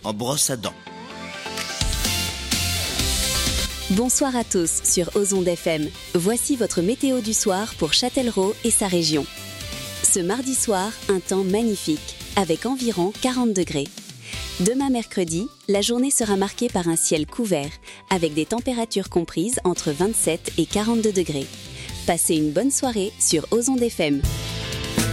en brosse à dents. Bonsoir à tous sur Ozonde FM. Voici votre météo du soir pour Châtellerault et sa région. Ce mardi soir, un temps magnifique, avec environ 40 degrés. Demain mercredi, la journée sera marquée par un ciel couvert, avec des températures comprises entre 27 et 42 degrés. Passez une bonne soirée sur Ozonde FM.